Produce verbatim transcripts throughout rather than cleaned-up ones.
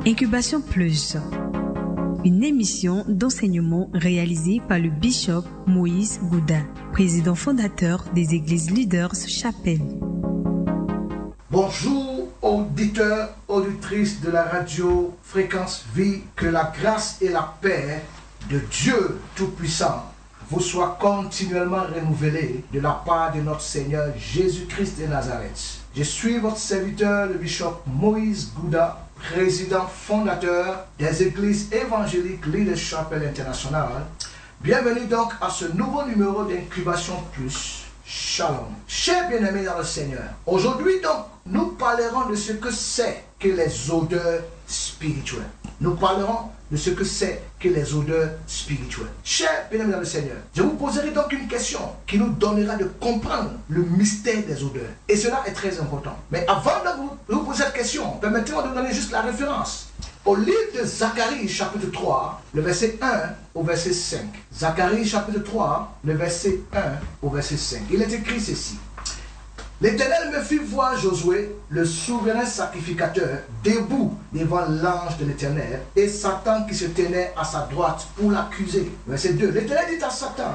Incubation Plus, une émission d'enseignement réalisée par le bishop Moïse Gouda, président fondateur des églises Leaders Chapelle. Bonjour auditeurs, auditrices de la radio Fréquence Vie, que la grâce et la paix de Dieu Tout-Puissant vous soient continuellement renouvelées de la part de notre Seigneur Jésus-Christ de Nazareth. Je suis votre serviteur, le bishop Moïse Gouda, président fondateur des églises évangéliques Leaders Chapelle International. Bienvenue donc à ce nouveau numéro d'Incubation Plus. Shalom. Chers bien-aimés dans le Seigneur, aujourd'hui donc, nous parlerons de ce que c'est que les odeurs spirituelles. Nous parlerons de ce que c'est que les odeurs spirituelles. Chers bien-aimés dans le Seigneur, je vous poserai donc une question qui nous donnera de comprendre le mystère des odeurs. Et cela est très important. Mais avant de vous, de vous poser cette question, permettez-moi de vous donner juste la référence. Au livre de Zacharie, chapitre trois, le verset un au verset cinq. Zacharie, chapitre trois, le verset un au verset cinq. Il est écrit ceci. L'Éternel me fit voir Josué, le souverain sacrificateur, debout devant l'ange de l'Éternel, et Satan qui se tenait à sa droite pour l'accuser. Verset deux. L'Éternel dit à Satan,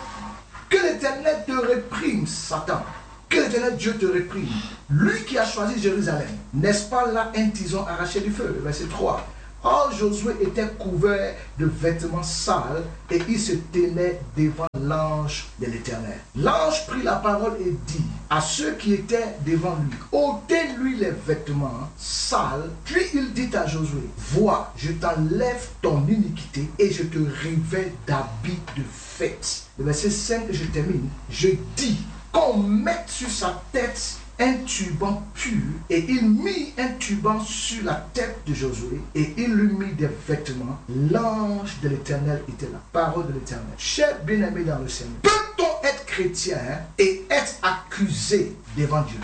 que l'Éternel te réprime, Satan. Que l'Éternel Dieu te réprime. Lui qui a choisi Jérusalem, n'est-ce pas là un tison arraché du feu? Verset trois. Or Josué était couvert de vêtements sales et il se tenait devant l'ange de l'Éternel. L'ange prit la parole et dit à ceux qui étaient devant lui, ôtez-lui les vêtements sales. Puis il dit à Josué, vois, je t'enlève ton iniquité et je te revêts d'habits de fête. Le verset cinq, je termine. Je dis qu'on mette sur sa tête un turban pur, et il mit un turban sur la tête de Josué, et il lui mit des vêtements. L'ange de l'Éternel était la parole de l'Éternel. Chers bien-aimés dans le Seigneur, peut-on être chrétien et être accusé devant Dieu?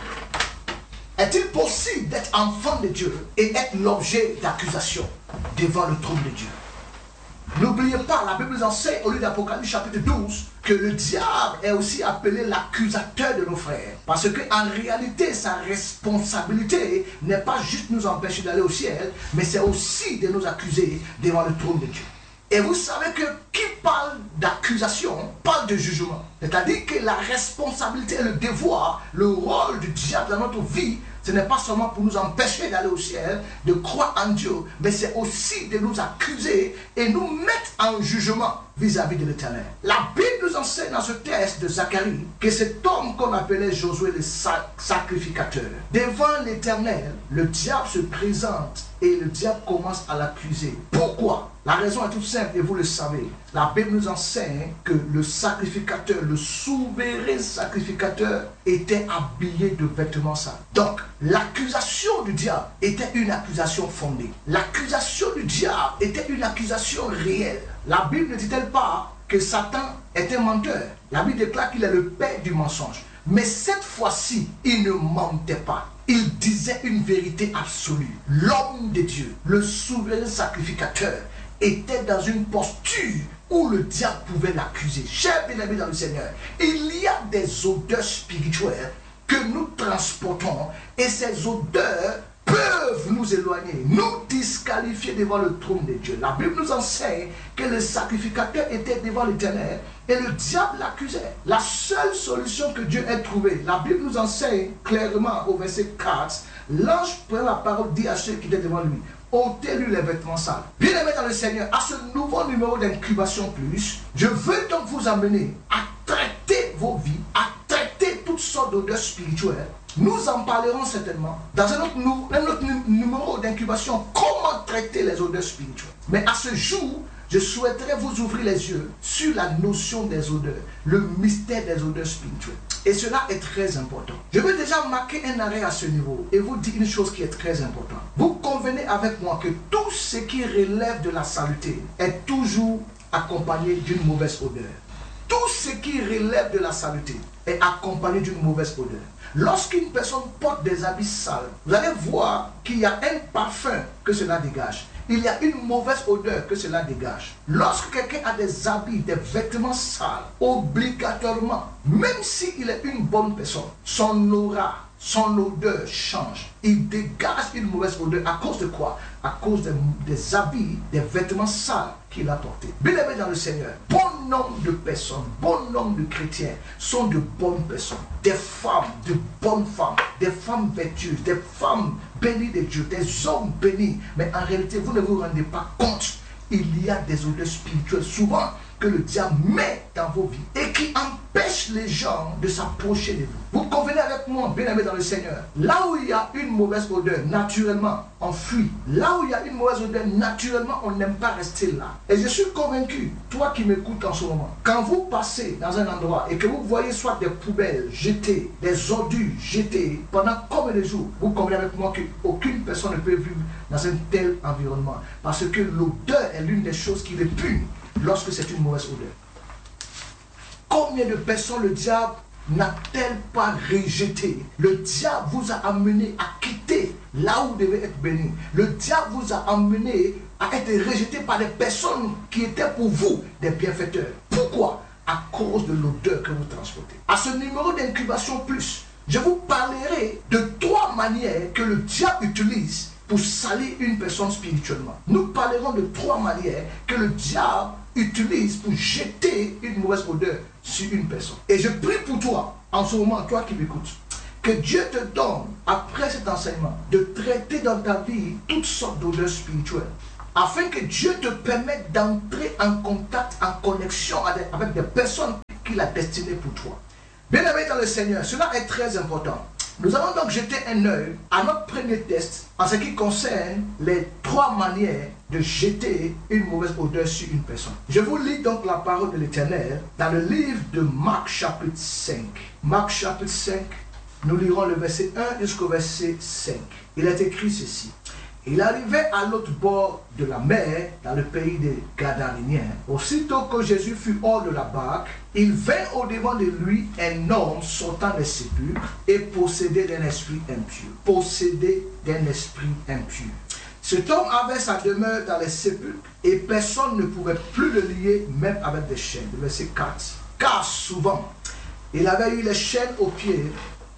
Est-il possible d'être enfant de Dieu et être l'objet d'accusation devant le trône de Dieu? N'oubliez pas, la Bible nous enseigne au livre d'Apocalypse chapitre douze que le diable est aussi appelé l'accusateur de nos frères. Parce qu'en réalité, sa responsabilité n'est pas juste nous empêcher d'aller au ciel, mais c'est aussi de nous accuser devant le trône de Dieu. Et vous savez que qui parle d'accusation parle de jugement. C'est-à-dire que la responsabilité et le devoir, le rôle du diable dans notre vie, ce n'est pas seulement pour nous empêcher d'aller au ciel, de croire en Dieu, mais c'est aussi de nous accuser et nous mettre en jugement vis-à-vis de l'Éternel. La Bible nous enseigne dans ce texte de Zacharie que cet homme qu'on appelait Josué le sacrificateur, devant l'Éternel, le diable se présente et le diable commence à l'accuser. Pourquoi? La raison est toute simple et vous le savez. La Bible nous enseigne que le sacrificateur, le souverain sacrificateur, était habillé de vêtements sales. Donc, l'accusation du diable était une accusation fondée. L'accusation du diable était une accusation réelle. La Bible ne dit-elle pas que Satan était menteur? La Bible déclare qu'il est le père du mensonge. Mais cette fois-ci, il ne mentait pas. Il disait une vérité absolue. L'homme de Dieu, le souverain sacrificateur, était dans une posture où le diable pouvait l'accuser. Chers bien-aimés dans le Seigneur, il y a des odeurs spirituelles que nous transportons et ces odeurs peuvent nous éloigner, nous disqualifier devant le trône de Dieu. La Bible nous enseigne que le sacrificateur était devant l'Éternel et le diable l'accusait. La seule solution que Dieu ait trouvée, la Bible nous enseigne clairement au verset quatre, l'ange prend la parole, dit à ceux qui étaient devant lui, ôtez-lui les vêtements sales. Bien-aimés dans le Seigneur, à ce nouveau numéro d'Incubation Plus, je veux donc vous amener à traiter vos vies, à traiter toutes sortes d'odeurs spirituelles. Nous en parlerons certainement dans un autre, un autre numéro d'incubation, comment traiter les odeurs spirituelles. Mais à ce jour, je souhaiterais vous ouvrir les yeux sur la notion des odeurs, le mystère des odeurs spirituelles. Et cela est très important. Je veux déjà marquer un arrêt à ce niveau et vous dire une chose qui est très importante. Vous convenez avec moi que tout ce qui relève de la saleté est toujours accompagné d'une mauvaise odeur. Tout ce qui relève de la saleté est accompagné d'une mauvaise odeur. Lorsqu'une personne porte des habits sales, vous allez voir qu'il y a un parfum que cela dégage. Il y a une mauvaise odeur que cela dégage. Lorsque quelqu'un a des habits, des vêtements sales, obligatoirement, même s'il est une bonne personne, son aura, son odeur change. Il dégage une mauvaise odeur. À cause de quoi? À cause des, des habits, des vêtements sales qu'il a portés. Bien-aimés dans le Seigneur, bon nombre de personnes, bon nombre de chrétiens sont de bonnes personnes. Des femmes, de bonnes femmes, des femmes vertueuses, des femmes bénies de Dieu, des hommes bénis. Mais en réalité, vous ne vous rendez pas compte. Il y a des odeurs spirituelles souvent que le diable met dans vos vies et qui empêchent les gens de s'approcher de vous. Vous convenez avec moi, bien-aimés dans le Seigneur. Là où il y a une mauvaise odeur, naturellement, on fuit. Là où il y a une mauvaise odeur, naturellement, on n'aime pas rester là. Et je suis convaincu, toi qui m'écoutes en ce moment, quand vous passez dans un endroit et que vous voyez soit des poubelles jetées, des ordures jetées pendant combien de jours, vous convenez avec moi qu'aucune personne ne peut vivre dans un tel environnement. Parce que l'odeur est l'une des choses qui répugne lorsque c'est une mauvaise odeur. Combien de personnes le diable n'a-t-elle pas rejeté? Le diable vous a amené à quitter là où vous devez être béni. Le diable vous a amené à être rejeté par des personnes qui étaient pour vous des bienfaiteurs. Pourquoi? À cause de l'odeur que vous transportez. À ce numéro d'incubation plus, je vous parlerai de trois manières que le diable utilise pour salir une personne spirituellement. Nous parlerons de trois manières que le diable utilise pour jeter une mauvaise odeur sur une personne. Et je prie pour toi, en ce moment, toi qui m'écoutes, que Dieu te donne, après cet enseignement, de traiter dans ta vie toutes sortes d'odeurs spirituelles, afin que Dieu te permette d'entrer en contact, en connexion avec, avec des personnes qu'il a destinées pour toi. Bien-aimés dans le Seigneur, cela est très important. Nous allons donc jeter un œil à notre premier test en ce qui concerne les trois manières de jeter une mauvaise odeur sur une personne. Je vous lis donc la parole de l'Éternel dans le livre de Marc chapitre cinq. Marc chapitre cinq, nous lirons le verset un jusqu'au verset cinq. Il est écrit ceci. Il arrivait à l'autre bord de la mer, dans le pays des Gadaréniens. Aussitôt que Jésus fut hors de la barque, il vint au-devant de lui un homme sortant des sépulcres et possédé d'un esprit impur. Possédé d'un esprit impur. Cet homme avait sa demeure dans les sépulcres et personne ne pouvait plus le lier, même avec des chaînes. Le verset quatre. Car souvent, il avait eu les chaînes aux pieds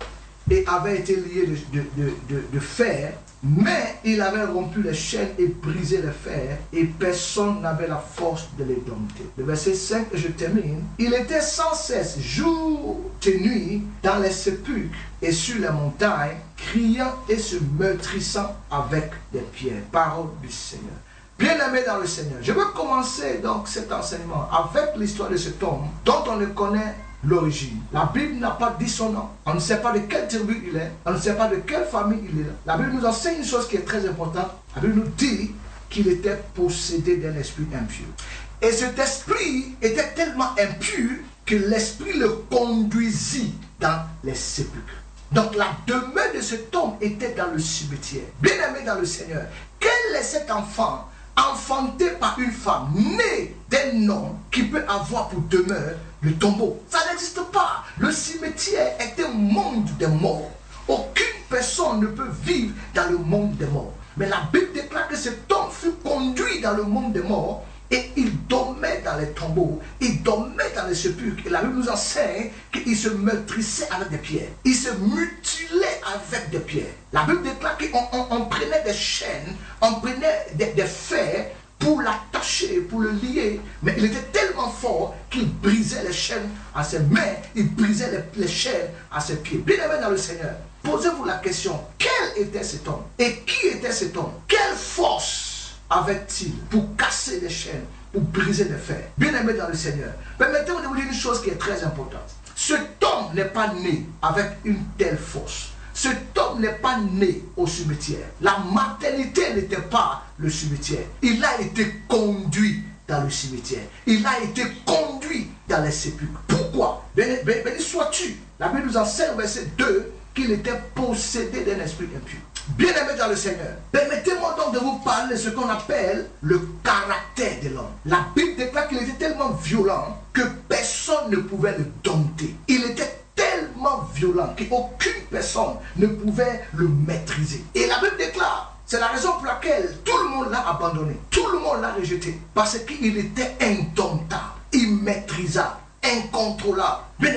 et avait été lié de, de, de, de, de fer. Mais il avait rompu les chaînes et brisé les fers, et personne n'avait la force de les dompter. Le verset cinq, je termine. Il était sans cesse, jour et nuit, dans les sépulcres et sur les montagnes, criant et se meurtrissant avec des pierres. Parole du Seigneur. Bien-aimés dans le Seigneur, je veux commencer donc cet enseignement avec l'histoire de cet homme dont on ne connaît l'origine. La Bible n'a pas dit son nom. On ne sait pas de quelle tribu il est. On ne sait pas de quelle famille il est. La Bible nous enseigne une chose qui est très importante. La Bible nous dit qu'il était possédé d'un esprit impur. Et cet esprit était tellement impur que l'esprit le conduisit dans les sépulcres. Donc la demeure de cet homme était dans le cimetière. Bien-aimé dans le Seigneur, quel est cet enfant enfanté par une femme, née d'un homme qui peut avoir pour demeure le tombeau? Ça n'existe pas. Le cimetière est un monde des morts. Aucune personne ne peut vivre dans le monde des morts. Mais la Bible déclare que cet homme fut conduit dans le monde des morts et il dormait dans les tombeaux, il dormait dans les sépulcres. Et la Bible nous enseigne qu'il se meurtrissait avec des pierres. Il se mutilait avec des pierres. La Bible déclare qu'on on, on prenait des chaînes, on prenait des, des fers pour l'attacher, pour le lier. Mais il était tellement fort qu'il brisait les chaînes à ses mains, il brisait les, les chaînes à ses pieds. Bien-aimés dans le Seigneur, posez-vous la question, quel était cet homme? Et qui était cet homme? Quelle force avait-il pour casser les chaînes, pour briser les fers? Bien-aimés dans le Seigneur, permettez-moi de vous dire une chose qui est très importante. Cet homme n'est pas né avec une telle force. Cet homme n'est pas né au cimetière. La maternité n'était pas le cimetière. Il a été conduit dans le cimetière. Il a été conduit dans les sépulcres. Pourquoi? Béni, béni sois-tu. La Bible nous enseigne au verset deux qu'il était possédé d'un esprit impur. Bien-aimé dans le Seigneur, permettez-moi donc de vous parler de ce qu'on appelle le caractère de l'homme. La Bible déclare qu'il était tellement violent que personne ne pouvait le dompter. Il était tellement violent qu'aucune personne ne pouvait le maîtriser. Et la Bible déclare, c'est la raison pour laquelle tout le monde l'a abandonné, tout le monde l'a rejeté, parce qu'il était indomptable, immaîtrisable, incontrôlable. Bien-aimé,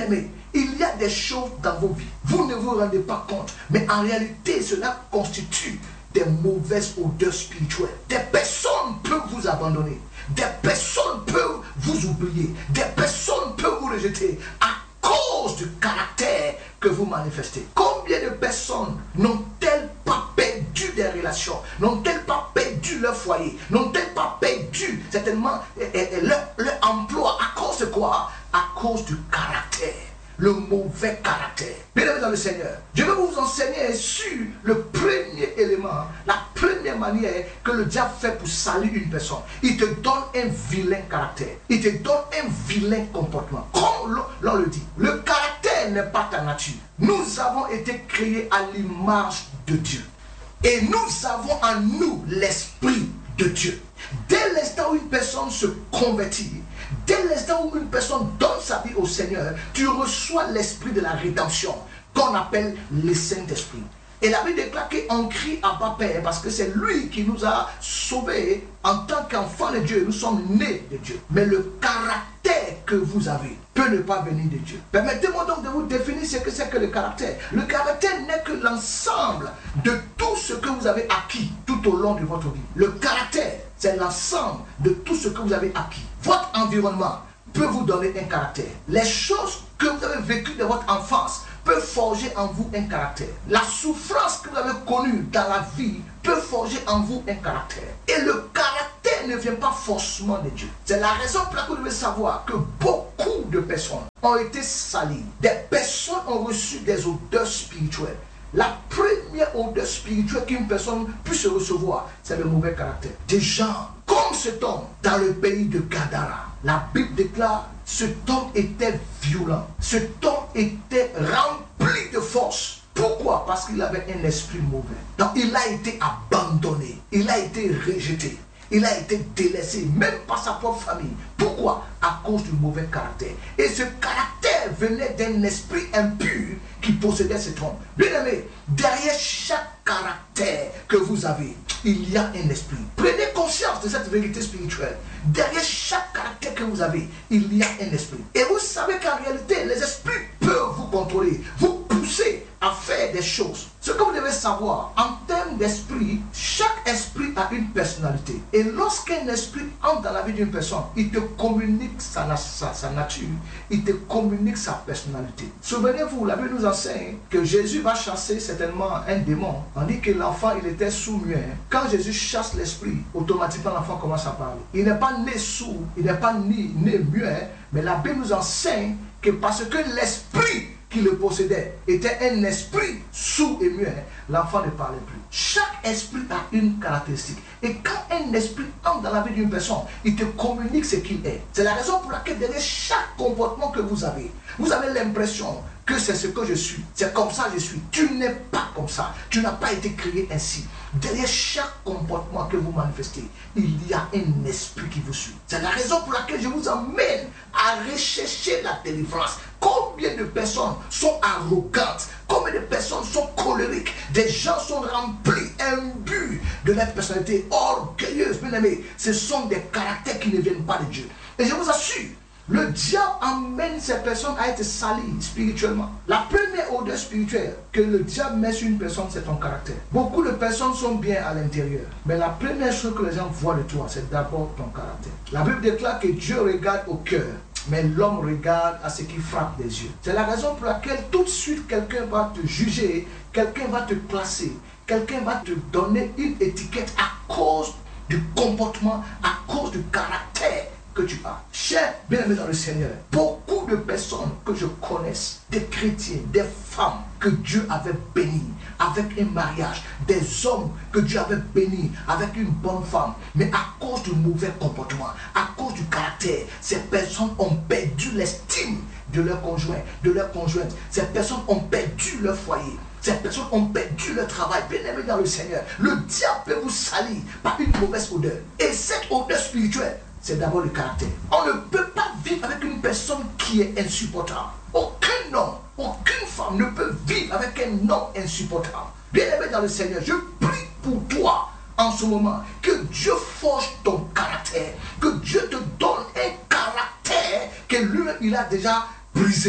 Il y a des choses dans vos vies. Vous ne vous rendez pas compte. Mais en réalité, cela constitue des mauvaises odeurs spirituelles. Des personnes peuvent vous abandonner. Des personnes peuvent vous oublier. Des personnes peuvent vous rejeter à cause du caractère que vous manifestez. Combien de personnes n'ont-elles pas perdu des relations? N'ont-elles pas perdu leur foyer? N'ont-elles pas perdu certainement leur, leur emploi? À cause de quoi? À cause du caractère. Le mauvais caractère. Bien-aimés dans le Seigneur, je vais vous enseigner sur le premier élément, la première manière que le diable fait pour salir une personne. Il te donne un vilain caractère. Il te donne un vilain comportement. Comme l'on le dit, le caractère n'est pas ta nature. Nous avons été créés à l'image de Dieu. Et nous avons en nous l'esprit de Dieu. Dès l'instant où une personne se convertit, dès l'instant où une personne donne sa vie au Seigneur, tu reçois l'esprit de la rédemption qu'on appelle le Saint-Esprit. Et la Bible déclare qu'on crie à Papa Père parce que c'est lui qui nous a sauvés en tant qu'enfants de Dieu. Nous sommes nés de Dieu. Mais le caractère que vous avez peut ne pas venir de Dieu. Permettez-moi donc de vous définir ce que c'est que le caractère. Le caractère n'est que l'ensemble de tout ce que vous avez acquis tout au long de votre vie. Le caractère, c'est l'ensemble de tout ce que vous avez acquis. Votre environnement peut vous donner un caractère. Les choses que vous avez vécues de votre enfance peut forger en vous un caractère. La souffrance que vous avez connue dans la vie peut forger en vous un caractère. Et le caractère ne vient pas forcément de Dieu. C'est la raison pour laquelle vous devez savoir que beaucoup de personnes ont été salies. Des personnes ont reçu des odeurs spirituelles. La première odeur spirituelle qu'une personne puisse recevoir, c'est le mauvais caractère. Des gens comme cet homme dans le pays de Gadara. La Bible déclare, cet homme était violent. Cet homme était rempli de force. Pourquoi? Parce qu'il avait un esprit mauvais. Donc il a été abandonné. Il a été rejeté. Il a été délaissé, même par sa propre famille. Pourquoi? À cause du mauvais caractère. Et ce caractère venait d'un esprit impur qui possédait cet homme. Bien aimé, derrière chaque caractère que vous avez, il y a un esprit. Prenez conscience de cette vérité spirituelle. Derrière chaque caractère que vous avez, il y a un esprit. Et vous savez qu'en réalité, les esprits peuvent vous contrôler, vous pousser à faire des choses. Ce que vous devez savoir, en termes d'esprit, chaque esprit a une personnalité. Et lorsqu'un esprit entre dans la vie d'une personne, il te communique sa, sa, sa nature, il te communique sa personnalité. Souvenez-vous, la Bible nous enseigne que Jésus va chasser certainement un démon. On dit que l'enfant, il était sourd-muet. Quand Jésus chasse l'esprit, automatiquement l'enfant commence à parler. Il n'est pas né sourd, il n'est pas né, né muet, mais la Bible nous enseigne que parce que l'esprit qui le possédait était un esprit sourd et muet, l'enfant ne parlait plus. Chaque esprit a une caractéristique. Et quand un esprit entre dans la vie d'une personne, il te communique ce qu'il est. C'est la raison pour laquelle derrière chaque comportement que vous avez, vous avez l'impression que c'est ce que je suis. C'est comme ça que je suis. Tu n'es pas comme ça. Tu n'as pas été créé ainsi. Derrière chaque comportement que vous manifestez, il y a un esprit qui vous suit. C'est la raison pour laquelle je vous emmène à rechercher la délivrance. Combien de personnes sont arrogantes? Combien de personnes sont colériques? Des gens sont remplis, imbus de leur personnalité orgueilleuse. Bien aimé, ce sont des caractères qui ne viennent pas de Dieu. Et je vous assure, le diable amène ces personnes à être salies spirituellement. La première odeur spirituelle que le diable met sur une personne, c'est ton caractère. Beaucoup de personnes sont bien à l'intérieur. Mais la première chose que les gens voient de toi, c'est d'abord ton caractère. La Bible déclare que Dieu regarde au cœur, mais l'homme regarde à ce qui frappe des yeux. C'est la raison pour laquelle tout de suite quelqu'un va te juger, quelqu'un va te classer, quelqu'un va te donner une étiquette à cause du comportement, à cause du caractère que tu as. Chers bien-aimés dans le Seigneur, beaucoup de personnes que je connaisse, des chrétiens, des femmes que Dieu avait bénies avec un mariage, des hommes que Dieu avait bénis avec une bonne femme, mais à cause du mauvais comportement, à cause du caractère, ces personnes ont perdu l'estime de leur conjoint, de leur conjointe. Ces personnes ont perdu leur foyer. Ces personnes ont perdu leur travail. Bien-aimés dans le Seigneur, le diable peut vous salir par une mauvaise odeur. Et cette odeur spirituelle, c'est d'abord le caractère. On ne peut pas vivre avec une personne qui est insupportable. Aucun homme, aucune femme ne peut vivre avec un homme insupportable. Bien-aimé dans le Seigneur, je prie pour toi en ce moment que Dieu forge ton caractère, que Dieu te donne un caractère que lui-même il a déjà brisé.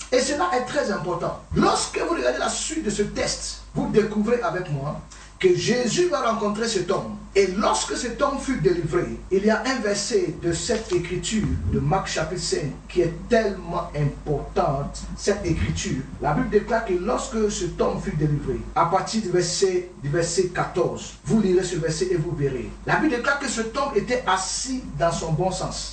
Et cela est très important. Lorsque vous regardez la suite de ce texte, vous découvrez avec moi que Jésus va rencontrer cet homme. Et lorsque cet homme fut délivré, il y a un verset de cette écriture de Marc chapitre cinq qui est tellement importante, cette écriture. La Bible déclare que lorsque cet homme fut délivré, à partir du verset, du verset quatorze, vous lirez ce verset et vous verrez. La Bible déclare que cet homme était assis dans son bon sens.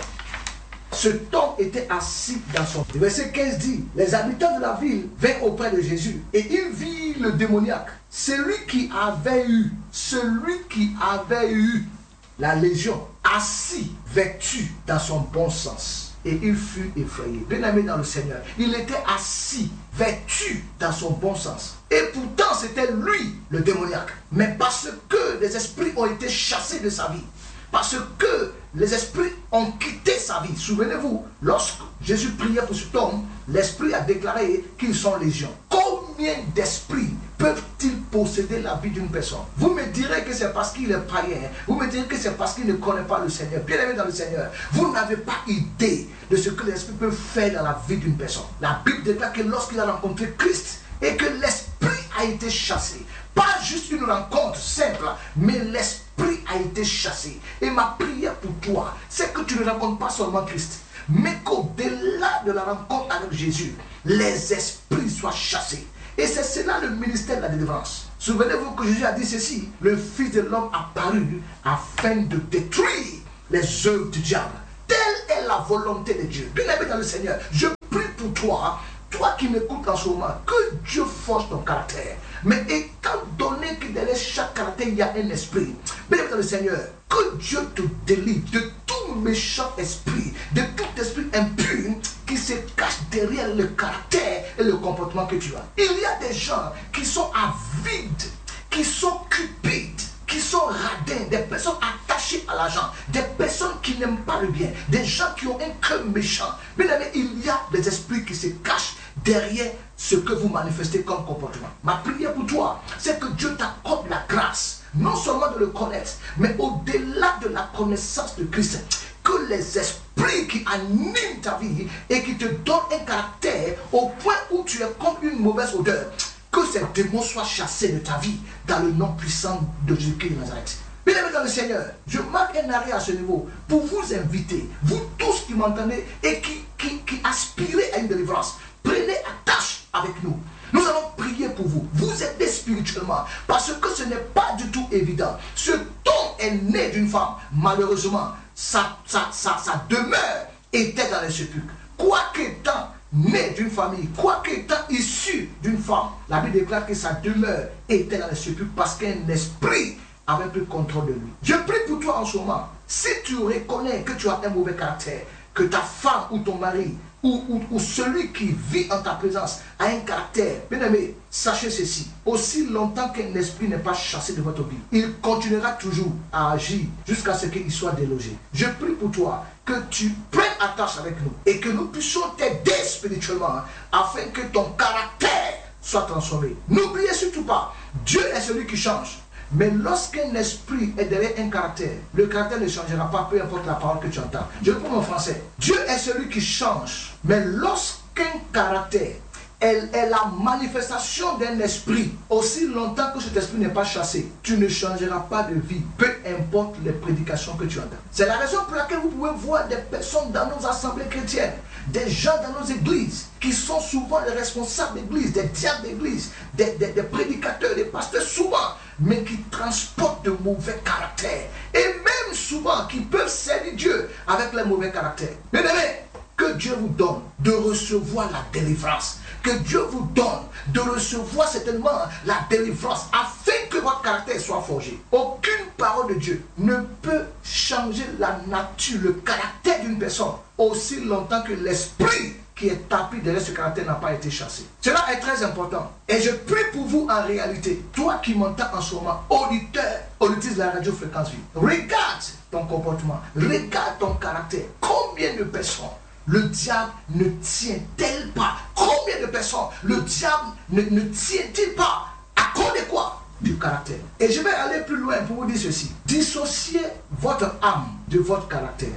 Cet homme était assis dans son... Le verset quinze dit, les habitants de la ville vinrent auprès de Jésus et il vit le démoniaque, celui qui avait eu, celui qui avait eu la légion, assis, vêtu dans son bon sens. Et il fut effrayé. Bien aimé dans le Seigneur, il était assis, vêtu dans son bon sens. Et pourtant c'était lui le démoniaque. Mais parce que les esprits ont été chassés de sa vie, parce que les esprits ont quitté sa vie. Souvenez-vous, lorsque Jésus priait pour cet homme, l'esprit a déclaré qu'ils sont légion. Combien d'esprits peuvent-ils posséder la vie d'une personne? Vous me direz que c'est parce qu'il est païen. Vous me direz que c'est parce qu'il ne connaît pas le Seigneur. Bien aimé dans le Seigneur, vous n'avez pas idée de ce que l'esprit peut faire dans la vie d'une personne. La Bible déclare que lorsqu'il a rencontré Christ et que l'esprit a été chassé, pas juste une rencontre simple, mais l'esprit a été chassé. Et ma prière pour toi, c'est que tu ne rencontres pas seulement Christ, mais qu'au-delà de la rencontre avec Jésus, les esprits soient chassés. Et c'est cela le ministère de la délivrance. Souvenez-vous que Jésus a dit ceci, le Fils de l'homme apparu afin de détruire les œuvres du diable. Telle est la volonté de Dieu. Bien aimé dans le Seigneur, je prie pour toi, toi qui m'écoutes en ce moment, que Dieu forge ton caractère. Mais étant donné que derrière chaque caractère, il y a un esprit, bien aimé dans le Seigneur, que Dieu te délivre de tout méchant esprit, de tout esprit impur qui se cache derrière le caractère et le comportement que tu as. Il y a des gens qui sont avides, qui sont cupides, qui sont radins, des personnes attachées à l'argent, des personnes qui n'aiment pas le bien, des gens qui ont un cœur méchant. Bien aimé, il y a des esprits qui se cachent derrière ce que vous manifestez comme comportement. Ma prière pour toi, c'est que Dieu t'accorde la grâce, non seulement de le connaître, mais au-delà de la connaissance de Christ, que les esprits qui animent ta vie et qui te donnent un caractère au point où tu es comme une mauvaise odeur, que ces démons soient chassés de ta vie dans le nom puissant de Jésus-Christ de Nazareth. Bien aimé dans le Seigneur, je marque un arrêt à ce niveau pour vous inviter, vous tous qui m'entendez et qui, qui, qui aspirez à une délivrance, prenez attache avec nous. Nous allons prier pour vous, vous aider spirituellement, parce que ce n'est pas du tout évident. Ce don est né d'une femme, malheureusement, sa, sa, sa, sa demeure était dans les sépulcres. Quoique étant né d'une famille, quoique étant issu d'une femme, la Bible déclare que sa demeure était dans les sépulcres parce qu'un esprit avait pris contrôle de lui. Je prie pour toi en ce moment, si tu reconnais que tu as un mauvais caractère, que ta femme ou ton mari Ou, ou, ou celui qui vit en ta présence a un caractère, bien aimé, sachez ceci, aussi longtemps qu'un esprit n'est pas chassé de votre vie, il continuera toujours à agir jusqu'à ce qu'il soit délogé. Je prie pour toi que tu prennes attache avec nous et que nous puissions t'aider spirituellement hein, afin que ton caractère soit transformé. N'oubliez surtout pas, Dieu est celui qui change. Mais lorsqu'un esprit est derrière un caractère, le caractère ne changera pas, peu importe la parole que tu entends. Je le prends en français. Dieu est celui qui change. Mais lorsqu'un caractère est, est la manifestation d'un esprit, aussi longtemps que cet esprit n'est pas chassé, tu ne changeras pas de vie, peu importe les prédications que tu entends. C'est la raison pour laquelle vous pouvez voir des personnes dans nos assemblées chrétiennes, des gens dans nos églises, qui sont souvent les responsables d'église, des diacres d'église, des, des, des prédicateurs, des pasteurs souvent, mais qui transportent de mauvais caractères. Et même souvent, qui peuvent servir Dieu avec les mauvais caractères. Bien aimé, que Dieu vous donne de recevoir la délivrance. Que Dieu vous donne de recevoir certainement la délivrance afin que votre caractère soit forgé. Aucune parole de Dieu ne peut changer la nature, le caractère d'une personne aussi longtemps que l'esprit qui est tapis derrière ce caractère n'a pas été chassé. Cela est très important. Et je prie pour vous en réalité, toi qui m'entends en ce moment, auditeur, auditrice de la radio Fréquence Vie, regarde ton comportement, regarde ton caractère. Combien de personnes le diable ne tient-elle pas? Combien de personnes le diable ne, ne tient-il pas? À cause de quoi? Du caractère. Et je vais aller plus loin pour vous dire ceci. Dissociez votre âme de votre caractère.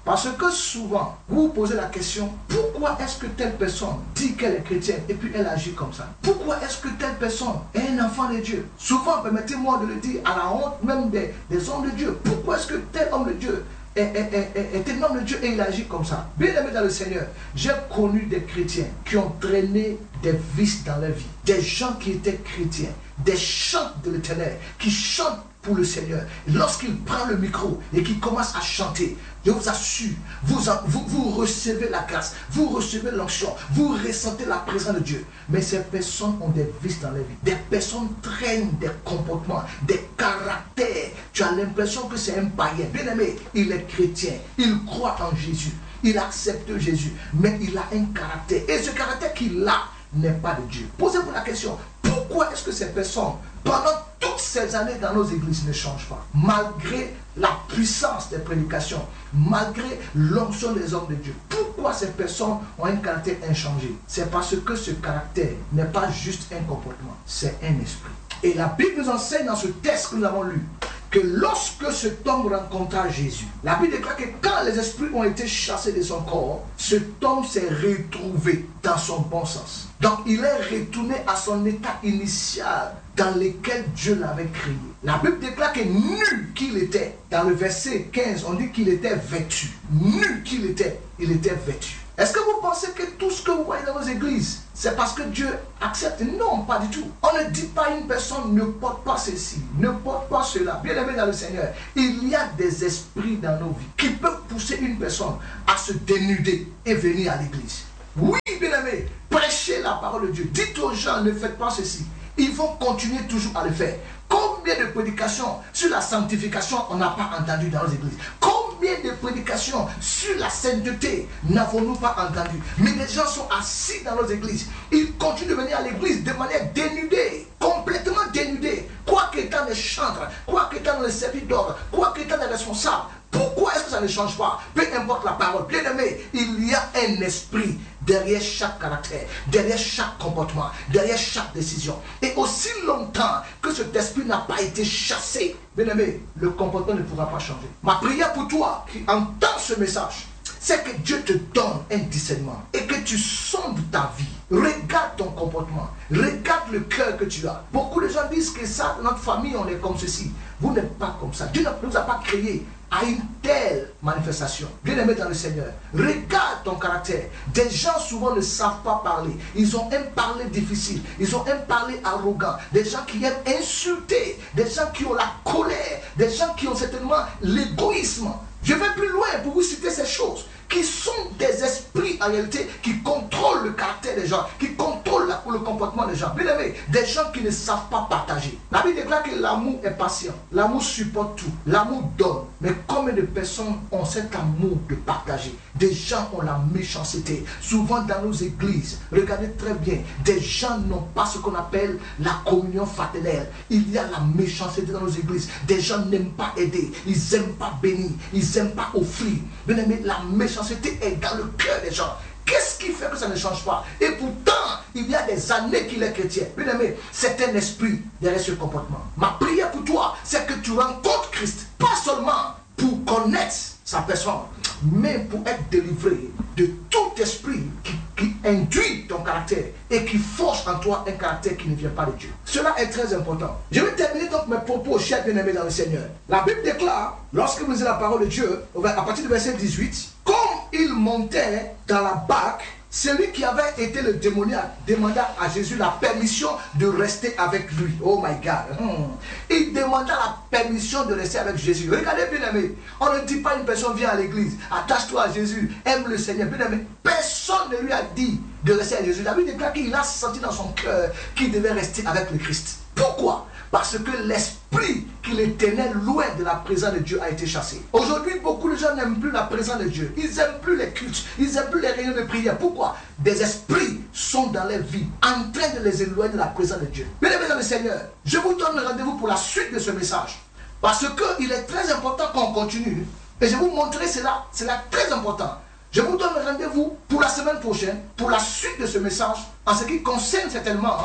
Parce que souvent, vous vous posez la question, pourquoi est-ce que telle personne dit qu'elle est chrétienne et puis elle agit comme ça? Pourquoi est-ce que telle personne est un enfant de Dieu? Souvent, permettez-moi de le dire, à la honte même des, des hommes de Dieu. Pourquoi est-ce que tel homme de Dieu est, est, est, est, est un homme de Dieu et il agit comme ça? Bien aimé dans le Seigneur, j'ai connu des chrétiens qui ont traîné des vices dans leur vie. Des gens qui étaient chrétiens, des chants de l'Éternel, qui chantent pour le Seigneur. Lorsqu'il prend le micro et qu'il commence à chanter, je vous assure, vous, vous, vous recevez la grâce, vous recevez l'onction, vous ressentez la présence de Dieu. Mais ces personnes ont des vices dans leur vie. Des personnes traînent des comportements, des caractères. Tu as l'impression que c'est un païen. Bien aimé, il est chrétien, il croit en Jésus, il accepte Jésus, mais il a un caractère. Et ce caractère qu'il a n'est pas de Dieu. Posez-vous la question, pourquoi est-ce que ces personnes, pendant toutes ces années dans nos églises, ne changent pas? Malgré la puissance des prédications, malgré l'onction des hommes de Dieu, pourquoi ces personnes ont un caractère inchangé? C'est parce que ce caractère n'est pas juste un comportement, c'est un esprit. Et la Bible nous enseigne dans ce texte que nous avons lu, que lorsque cet homme rencontra Jésus, la Bible déclare que quand les esprits ont été chassés de son corps, cet homme s'est retrouvé dans son bon sens. Donc il est retourné à son état initial dans lequel Dieu l'avait créé. La Bible déclare que nu qu'il était, dans le verset quinze, on dit qu'il était vêtu. Nu qu'il était, il était vêtu. Est-ce que vous pensez que tout ce que vous voyez dans nos églises, c'est parce que Dieu accepte? Non, pas du tout. On ne dit pas à une personne ne porte pas ceci, ne porte pas cela. Bien aimé dans le Seigneur, il y a des esprits dans nos vies qui peuvent pousser une personne à se dénuder et venir à l'église. Oui, bien aimé, prêchez la parole de Dieu. Dites aux gens, ne faites pas ceci. Ils vont continuer toujours à le faire. Combien de prédications sur la sanctification on n'a pas entendu dans nos églises? Combien de prédications sur la sainteté n'avons-nous pas entendu? Mais les gens sont assis dans nos églises. Ils continuent de venir à l'église de manière dénudée, complètement dénudée. Quoi qu'étant des chantres, quoi qu'étant des serviteurs, quoi qu'étant des responsables. Pourquoi est-ce que ça ne change pas? Peu importe la parole. Bien aimé, il y a un esprit derrière chaque caractère, derrière chaque comportement, derrière chaque décision. Et aussi longtemps que cet esprit n'a pas été chassé, bien aimé, le comportement ne pourra pas changer. Ma prière pour toi qui entends ce message, c'est que Dieu te donne un discernement et que tu sondes ta vie. Regarde ton comportement, regarde le cœur que tu as. Beaucoup de gens disent que ça, dans notre famille, on est comme ceci. Vous n'êtes pas comme ça. Dieu ne nous a pas créés à une telle manifestation. Bien aimé dans le Seigneur, regarde ton caractère. Des gens souvent ne savent pas parler. Ils ont un parler difficile. Ils ont un parler arrogant. Des gens qui aiment insulter. Des gens qui ont la colère. Des gens qui ont certainement l'égoïsme. Je vais plus loin pour vous citer ces choses qui sont des esprits en réalité qui contrôlent le caractère des gens, qui contrôlent la, le comportement des gens. Bien aimé, des gens qui ne savent pas partager. La Bible déclare que l'amour est patient, l'amour supporte tout, l'amour donne. Mais combien de personnes ont cet amour de partager? Des gens ont la méchanceté. Souvent dans nos églises, regardez très bien, des gens n'ont pas ce qu'on appelle la communion fraternelle. Il y a la méchanceté dans nos églises. Des gens n'aiment pas aider, ils n'aiment pas bénir, ils n'aiment pas offrir. Bien aimé, la méchanceté est dans le cœur des gens. Qu'est-ce qui fait que ça ne change pas? Et pourtant, il y a des années qu'il est chrétien. Bien aimé, c'est un esprit derrière ce comportement. Ma prière pour toi, c'est que tu rencontres Christ, pas seulement pour connaître sa personne, mais pour être délivré de tout esprit qui, qui induit ton caractère et qui forge en toi un caractère qui ne vient pas de Dieu. Cela est très important. Je vais terminer donc mes propos, chers bien-aimés dans le Seigneur. La Bible déclare, lorsque vous lisez la parole de Dieu, à partir du verset dix-huit, comme il montait dans la barque, celui qui avait été le démoniaque demanda à Jésus la permission de rester avec lui. Oh my God. Hmm. Il demanda la permission de rester avec Jésus. Regardez bien aimé. On ne dit pas une personne vient à l'église, attache-toi à Jésus, aime le Seigneur. Bien aimé. Personne ne lui a dit de rester avec Jésus. La Bible déclare qu'il a senti dans son cœur qu'il devait rester avec le Christ. Pourquoi? Parce que l'esprit qui les tenait loin de la présence de Dieu a été chassé. Aujourd'hui, beaucoup de gens n'aiment plus la présence de Dieu. Ils n'aiment plus les cultes. Ils n'aiment plus les réunions de prière. Pourquoi? Des esprits sont dans leur vie, en train de les éloigner de la présence de Dieu. Bien aimés dans le Seigneur, je vous donne rendez-vous pour la suite de ce message. Parce qu'il est très important qu'on continue. Et je vais vous montrer cela. C'est là très important. Je vous donne rendez-vous pour la semaine prochaine, pour la suite de ce message, en ce qui concerne certainement hein,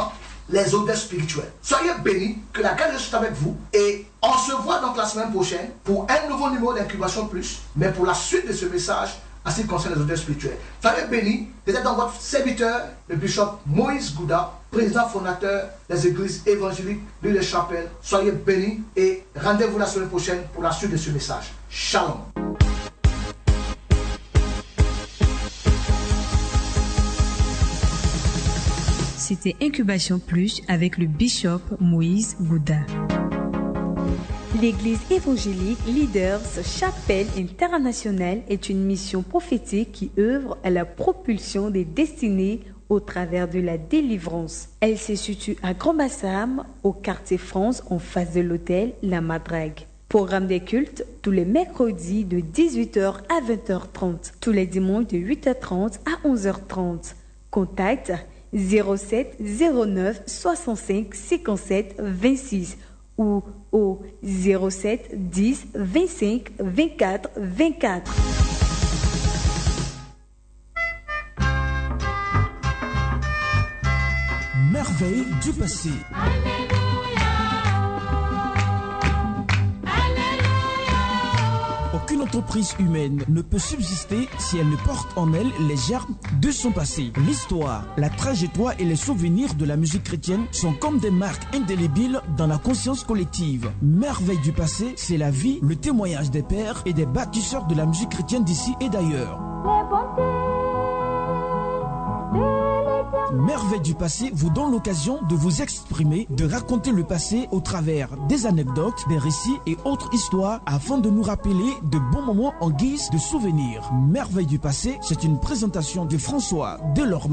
les odeurs spirituelles. Soyez bénis, que la grâce de Dieu soit avec vous et on se voit donc la semaine prochaine pour un nouveau numéro d'Incubation Plus, mais pour la suite de ce message en ce qui concerne les odeurs spirituelles. Soyez bénis, vous êtes dans votre serviteur, le bishop Moïse Gouda, président fondateur des églises évangéliques de la Chapelle. Soyez bénis et rendez-vous la semaine prochaine pour la suite de ce message. Shalom. C'était Incubation Plus avec le bishop Moïse Gouda. L'église évangélique Leaders Chapelle Internationale est une mission prophétique qui œuvre à la propulsion des destinées au travers de la délivrance. Elle se situe à Grand-Bassam, au quartier France, en face de l'hôtel La Madrague. Programme des cultes tous les mercredis de dix-huit heures à vingt heures trente, tous les dimanches de huit heures trente à onze heures trente. Contact zéro sept zéro neuf soixante-cinq cinquante-sept vingt-six ou au zéro sept dix vingt-cinq vingt-quatre vingt-quatre. Merveille du passé. Aucune entreprise humaine ne peut subsister si elle ne porte en elle les germes de son passé. L'histoire, la trajectoire et les souvenirs de la musique chrétienne sont comme des marques indélébiles dans la conscience collective. Merveille du passé, c'est la vie, le témoignage des pères et des bâtisseurs de la musique chrétienne d'ici et d'ailleurs. Merveille du passé vous donne l'occasion de vous exprimer, de raconter le passé au travers des anecdotes, des récits et autres histoires afin de nous rappeler de bons moments en guise de souvenirs. Merveille du passé, c'est une présentation de François Delorme.